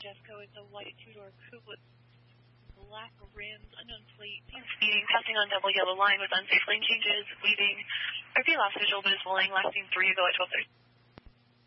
Jesco. It's a white two-door coupe with black rims, unknown plate. Speeding, passing on double yellow line with unsafe lane changes, weaving. RP lost visual but is willing, lasting 3 ago at 12:30.